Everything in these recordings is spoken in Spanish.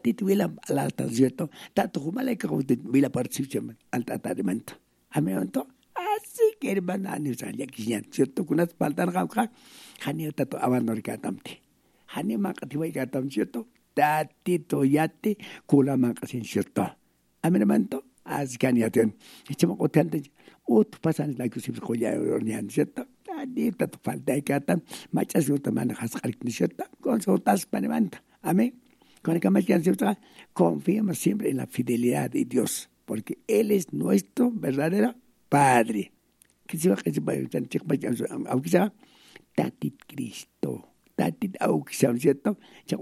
Tatit Willa al altar, ¿cierto? Tato Humaleca Villa participación al tratamiento. Amigo, así que hermana, ya que ¿cierto? Con las paltas gauca, Hani tato abandonar catamte. Hani macatiway catam, ¿cierto? Tatito yate, kula macasin, ¿cierto? Amigo, así que aniaten. Echamos contante. Tu pasan la que se joya ornian, ¿cierto? Tatito falta de catam, machas yo te manejas, ¿cierto? Con su tas panevanta. Amén. Con el confiamos siempre en la fidelidad de Dios, porque Él es nuestro verdadero Padre. Que se va aunque sea Tatit Cristo, Tatit Auxia, ¿cierto?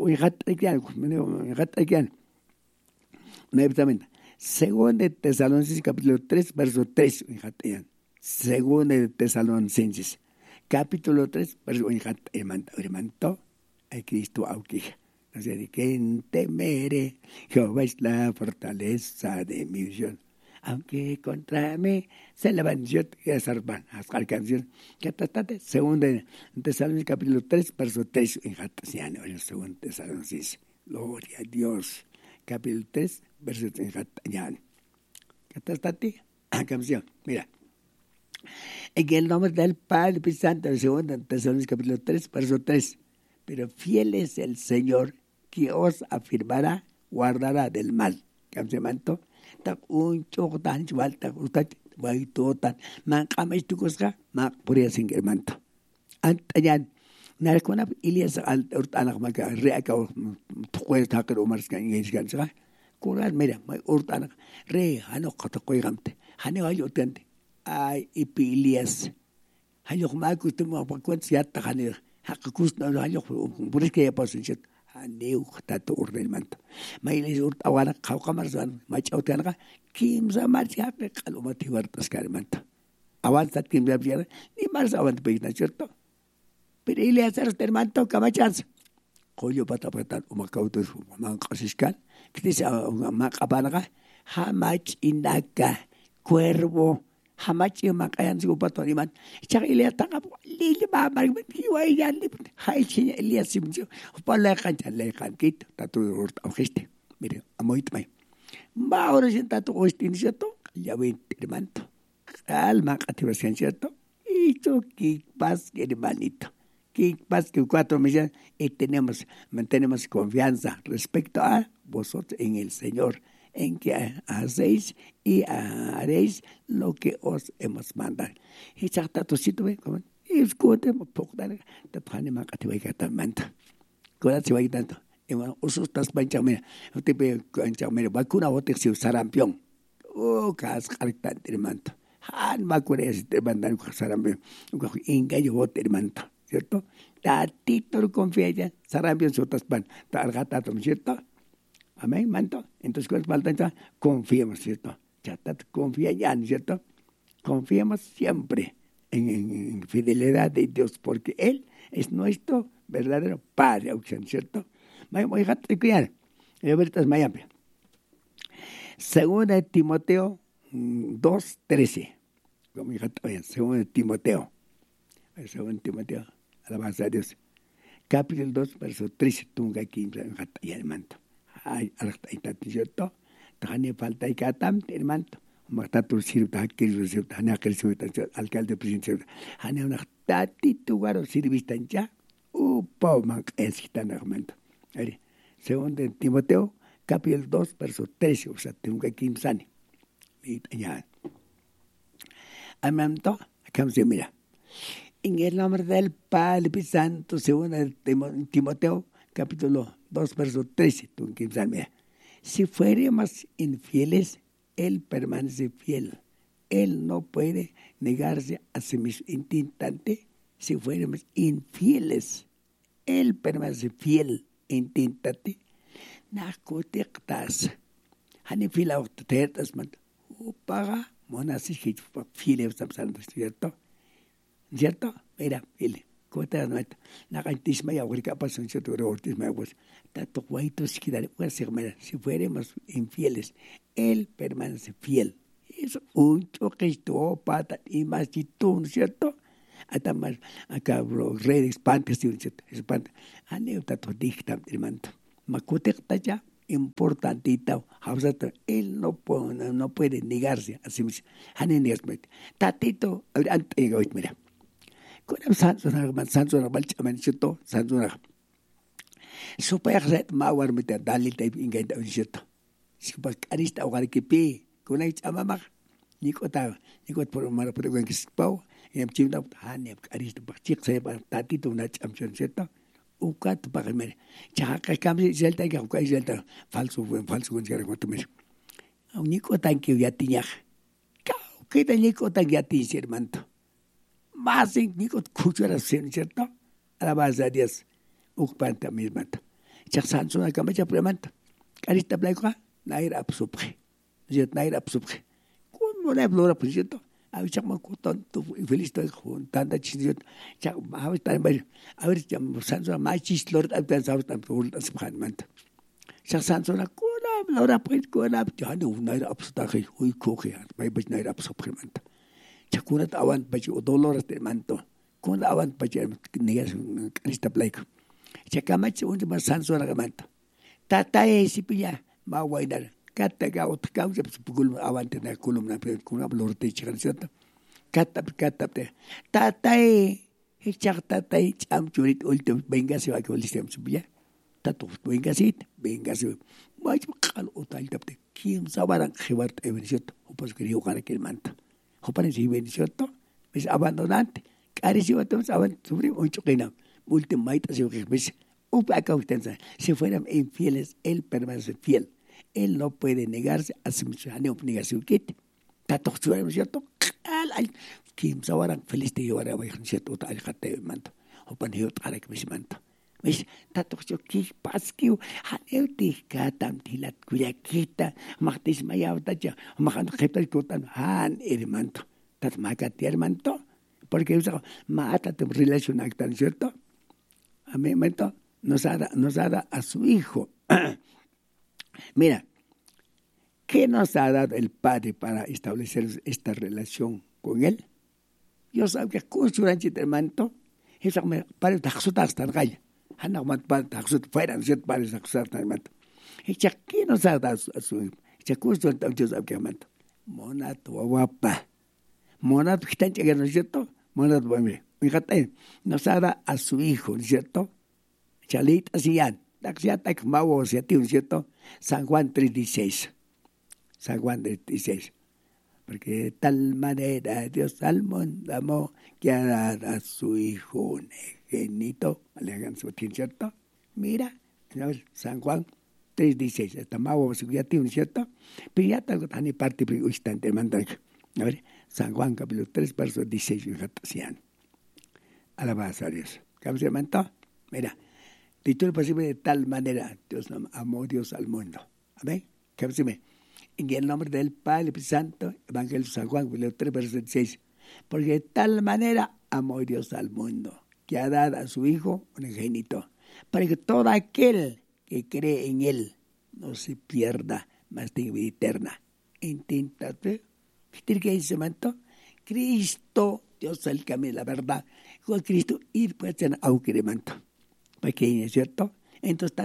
Según de Tesalonicenses capítulo 3, verso 3, según de Tesalonicenses capítulo 3, verso 1, hermano, hay Cristo Auxia. No sé de quién temeré, Jehová es la fortaleza de mi visión. Aunque contra mí se levantan y zarpan, hasta la canción que tratate, según de Tesalonicenses capítulo 3, verso 3, en según Tesalonicenses, gloria a Dios, capítulo 3, verso 3, que tratate, canción, mira. En el nombre del Padre y Santo, según Tesalonicenses capítulo 3, verso 3, pero fiel es el Señor que os afirmará, guardará del mal. Manto, tak un chotan, chual, tak ustat, baitotan, man kames tukosca, mak puria sin manto. Antayan, narcona, Ilias al urtanak maca, reaca, tuquet hacker o marsca en el gansa. Curar, mira, my urtanak, re, hanocotocoigante, haneayotente, ay, Ilias. Hayok maku temo pakuan siata hanir. Hakus no hayok puris que pasen chet. Haneu tato urdel manto. Mailes urt awana kaukamar zan machautanga kimsa marcha pe kalumati wartas manto. Avanza kimsa biar ni mars avant peina cierto. Pero ile hacer manto kamachans. Koyo patapatan umakautus mankasiskan. Kitisa makapanaga hamach indaka cuervo. Hamachi makayan si upato ni man. Chaka ilia tanga lili ba marg hiwai yan ni hai chi ilia simjo. Pala kancha le kan kit tatu urt augiste. Mire, amoit mai. Ba ahora sin tatu ostin cierto. Ya ven hermanito. Alma activación cierto. Y tú que pas hermanito. Que pas que 4 meses y mantenemos confianza respecto a vosotros en el Señor, en que hacéis y haréis lo que os hemos mandado. Y chata tosito ve como escute poco dale te pane macati ve catamanta. Cola se va tanto. Y bueno, usos tas panchame. Te pe panchame vacuna o te si sarampión. Cas cartante hermano. Han vacuna te mandan sarampión. Engaño bote hermano. ¿Cierto? Tatito confianza, sarampión sotas pan, targata, ¿cierto? Amén, manto. Entonces, ¿cuál falta? Confiemos, ¿cierto? Chatat, confía ya, ¿cierto? Confiemos siempre en fidelidad de Dios, porque Él es nuestro verdadero Padre, ¿cierto? Voy a criar. Segunda de Timoteo 2:13. Como hija, segunda de Timoteo. Según Timoteo, alabanza a Dios. Capítulo 2, verso 13, tunga aquí, y hermano. Ay, ¿cierto? Tajane falta y catam, hermano. Matatur sirta, aquel sirta, hane aquel sirta, alcalde presidente, hane una tatito guaro sirvista ya, upa, man, es gitano, hermano. Según Timoteo, capítulo 2, verso 13, o sea, tunga aquí, sani. Ya. Hermano, acá se mira. En el nombre del Padre y Santo, según Timoteo, capítulo 2, verso 13. Si fuéramos infieles, Él permanece fiel. Él no puede negarse a sí mismo. Intentante, si fuéramos infieles, Él permanece fiel. Intentante, nacotetas. Hanifila octetas, man. Upaga, monasí, fieles, ¿cierto? ¿Cierto? Mira, ele, ¿cómo te das cuenta? Nacantisma y ahorita pasó en cierto ortisma, pues, tanto guaitos que dar, pues, si fuéramos infieles, Él permanece fiel. Es un choquesto, pata y más y tú, ¿cierto? Hasta más, acá, redes, pantas, ¿cierto? Espanta. Aneo, tato, dicta, hermano. Macutecta ya, importantito, él no puede negarse a sí mismo. Tatito, mira, con el Sansona, Balchamanchito, Sansona. Supaya red mawar mita dalil type ingay da unsito. Sipas arista o karikipi, kunay chamama. Nikot por mara por kung kispaw, yam chimda hanep arista pa chik sa pa tatito na chamchon sito. Ukat pa kamera. Tsaka kamsi zelta ka ko zelta falso kun kara ko tumir. Ang nikot ang kiyo yatinyak. Kau kita nikot ang yatin sirmanto. Masing nikot kuchara sen sito. Alabaza Dios. Ukpanta mismanta. Chaksan suna kamacha premanta. Karista blaika nair absupre. Jet nair absupre. Kun mo na blora prisito. Awi chak man kuton tu feliz to kun tanda chinjot. Chak awi tan bai. Awi jam sanso mai chis lord abdan saus tan pul asbhan manta. Chaksan suna kuna blora prit kuna janu nair absuta kai hui koki bai bai nair absupre manta. Chakunat awan bachi dolores de manto. Kun awan bachi negas karista blaika. Chacamacha un más sanso la gamanta. Tata sipilla, ma guaidar. Cata gao causa pugul avante na columna per con una blorte chicanta. Cata te. Tata echar tata cham churit ultim venga se va que listem subia. Tato venga se. Mai qal utal tapte. Kim sabaran khibart evenshot. Opos quería jugar aquel manta. Hopan si evenshot. Es abandonante. Caricio todos aban sobre un choquena. Ultimaita si fueran infieles, él permanece fiel. Él no puede negarse a su negarse. Tato ¿cierto? Kim sawaran feliz de llevar a bajar cierto tal jate manto. Opan hiot ara que me manto. ¿Ves? Tato ki paskiu haneuti katam tilat kuyakita magtis mayawtacha mahan kheptal kotan han hermanto. Tat makati hermanto. Porque mata tu relación actan, ¿cierto? A mí nos ha dado a su hijo. Mira, ¿qué nos ha dado el Padre para establecer esta relación con Él? Yo sé que con su manto, es que para taxutar hasta el gallo. Hana para taxutar fuera, ¿cierto? Para taxutar hasta el manto. ¿Qué nos ha dado a su hijo? Yo sé que manto. Monato guapa. Monato que están llegando, ¿cierto? Monato, fíjate, nos ha dado a su hijo, ¿cierto? Chalita Sian, Taxiata Mago Siatiu, ¿cierto? San Juan 3:16. San Juan 3:16. Porque de tal manera Dios al mundo amó que ha dado a su hijo unigénito, ¿cierto? Mira, San Juan 3:16. Está Mago Siatiu, ¿cierto? Pero ya tengo tan parte instante, a ver, San Juan capítulo 3, verso 16, fíjate, alabanza a Dios. ¿Cómo se llama? Mira, dicho lo posible de tal manera, Dios amó Dios al mundo. Amén. ¿Cómo se llama? En el nombre del Padre Santo, Evangelio de San Juan, capítulo 3, verso 16. Porque de tal manera amó Dios al mundo, que ha dado a su Hijo unigénito, para que todo aquel que cree en Él no se pierda, mas tenga vida eterna. Inténtate. ¿Qué dice manto? Cristo, Dios el camino, la verdad. Con Cristo ir puede ser aunque manto. Pequeño, ¿cierto? Entonces,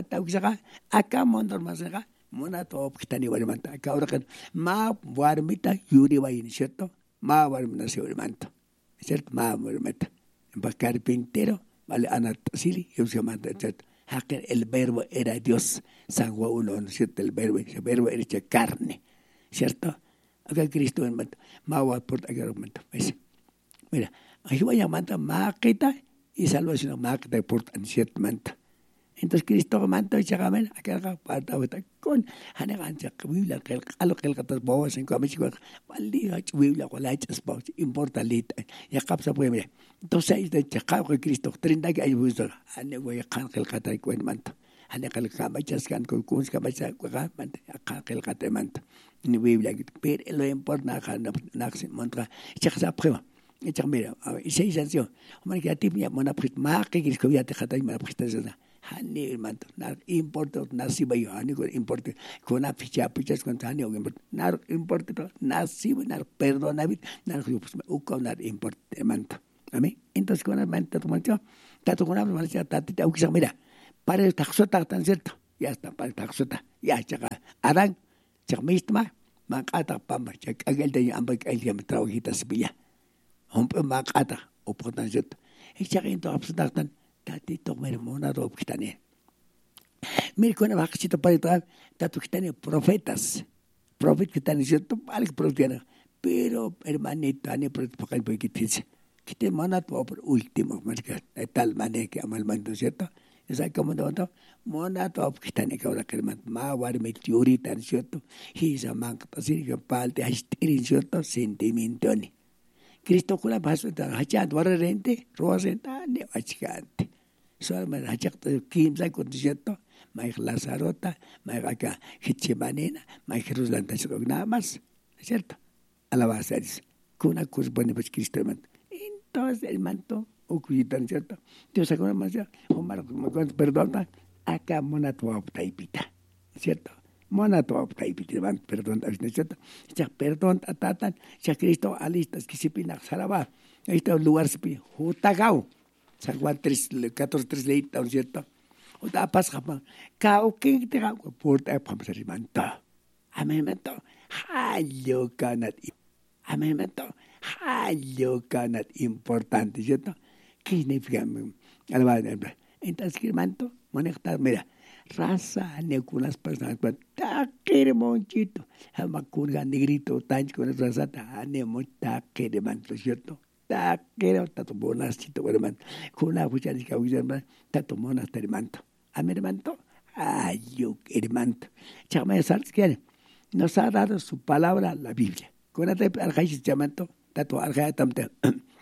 acá mondor más acá, mona todo que está ni manto. Acá ahora que ma warmita yuri vayin, ¿cierto? Ma warmita se manto. ¿Cierto? Ma warmita. En carpintero, vale, anatasili, yo se manda, ¿cierto? El verbo era Dios, San Juan 1, ¿cierto? El verbo era hecho carne, ¿cierto? Acá Cristo en manta, mawa por acá manta, ¿ves? Mira, ahí voy a manta maquita y salvación maquita por cierto manta. Entonces Cristo manta y chagamel, acá parta con hanegancha Biblia que algo que el catas bobos en comicio, valía Biblia con la hechas bobos, importa lita, ya capsa puede mira. Entonces ahí de chacao que Cristo 30 que hay visto, ane voy a cantar el catai con manta. Ane que el camachas can con kuns camachas con manta, acá que el catai manta. Ni Biblia, pero lo importa nada se montra, chacsa prueba. Y mira, y seis sanción, hombre que a ti me mona prit ma que Cristo ya te catai me presta. Hani manto nar importa nasi bayo hani ko importa con una ficha con hani o nar importa nasi nar perdona bit nar u con nar importa manto amén. Entonces con el manto tomacho tato con una mancha tatita u mira para el taxo tan cierto ya está para taxota ya chaga Adán chagmistma maqata pamba chakagel de amba el que me trabajita sibilla hompe maqata opotan jet chagento absdatan tatito mermona do kitane mir con baqchito para tatu kitane profetas profet kitane cierto al profeta pero hermanita ne para que te manat por último marca tal manera que amal mando cierto esa como no mona top kitane ka ora kerman ma war meteori tan cierto hisa mank pasir que palte astirin cierto sentimiento ni Cristo kula paso ta hachat war rente roasenta ne achante solo me hachat kim sai con cierto mai lazarota mai acá hitchimanena mai Jerusalén nada más cierto alabanza kuna kus bone pues Cristo man entonces el manto okuitan cierto Dios sacó más ya Omar perdona acá monatua taipita cierto monatua taipita van perdón cierto ya perdón tatan ya Cristo alistas que se pina salaba este lugar se pi jutagao San Juan 3:14 leíta cierto o da pas jama cao que te hago por ta pamsa manto amén manto hallo kanat amén manto hallo kanat importante cierto ¿qué significa alaba entonces que manto moneta mira raza ne con las personas ta quiere monchito ama con negrito tan con raza ta ne monta quiere manto cierto ta quiere tato bonacito hermano con la fucha de causa tato monasta hermano hermano hallo hermano chama sabes qué nos ha dado su palabra la Biblia con ate arjais chamanto tato arjaya tamte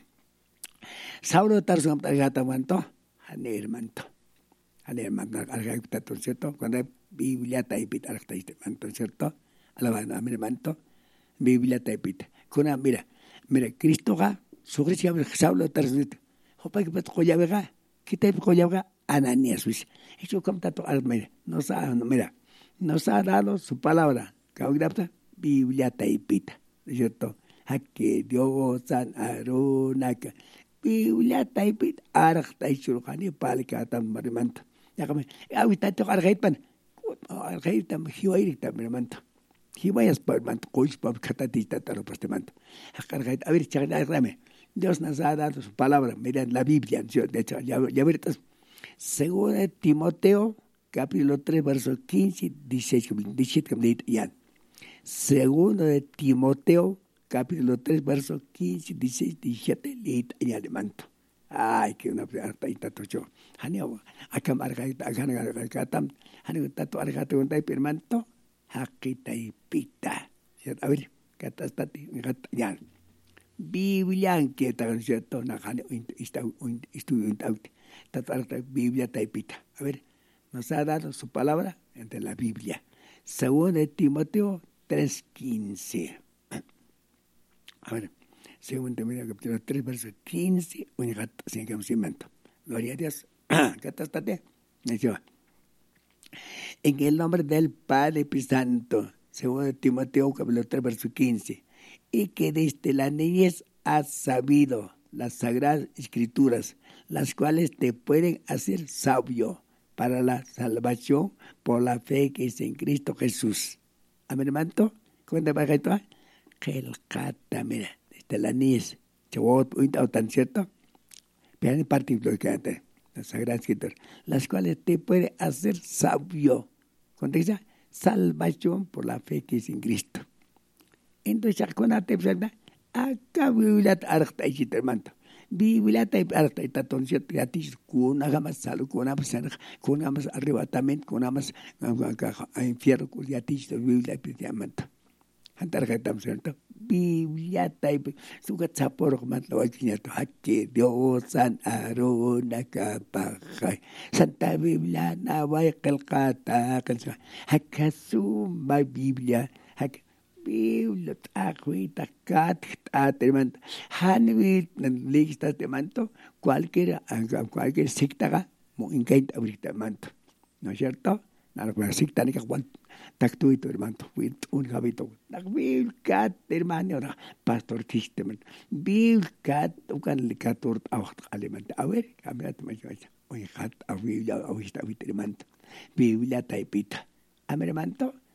Saulo tarso arjata manto ane hermano arjaya tato cierto cuando Biblia taipit arjata manto cierto alabana hermano Biblia taipit con mira Cristo ga sugriya Saulo tarso hopa que pat koyabega kita koyabega Ananías eso como tato mira nos ha dado su palabra Caudapta, Biblia taipita, ¿cierto? Hake Dios san arunaka. Biblia taipit arak taichurukani palika tam marimanta. Ya kami, ahorita to argaitan. Argaitan hiwairik marimanta. Hiwayas parmanta, coach pap katatita taro pastemanta. Argait, a ver, chagrame. Dios nos ha dado su palabra, miren la Biblia, de hecho, ya veritas. Según Timoteo, capítulo 3, verso 15, 16, 17, ya. Segundo de Timoteo, capítulo 3, verso 15, 16, 17, leíta y alimanto. Ay, que una harta y tato yo. Haneo, acá margaita, acá haneo tato argate un taipi hermanto, hakita y pita. A ver, catastati, ya. Biblia que está cierto, na haneo estudio intauti. Tato argate Biblia taipita. A ver, nos ha dado su palabra entre la Biblia. Segundo de Timoteo 3:15. A ver, segundo Timoteo capítulo 3, verso 15, sin conocimiento. Gloria a Dios. Catástate. En el nombre del Padre y Santo, segundo Timoteo capítulo 3, verso 15, y que desde la niñez has sabido las sagradas escrituras, las cuales te pueden hacer sabio para la salvación por la fe que es en Cristo Jesús. Amén, hermano. Cuenta para esto. Que el cata, mira, desde la niñez, chavot, tan cierto. Pero en parte lo que antes, las sagradas escrituras, las cuales te pueden hacer sabio. Cuando dice salvación por la fe que es en Cristo. Entonces, cuando te presenta, acá Biblia arta y hermano. Biblia taip arta y taton cierto gratis con más salud con más arrebatamiento con más infierno con gratis Biblia pidiamento antar katam cierto Biblia taip sugat sapor mat lo kiñato hakke Dios san arona kapakay Santa Biblia na way qalqata kansa hakasu ma Biblia hak Biblia takwita hermano hanwit nan lista manto cualquier secta mo inkaint ahorita manto ¿no es cierto? Nada con la secta ni que cual tactuito hermano un gabito bil cat hermano pastor tiste man bil cat ukan likatur alemán a ver cambiate más Biblia awita awitremanto. Biblia taipita. Amermanto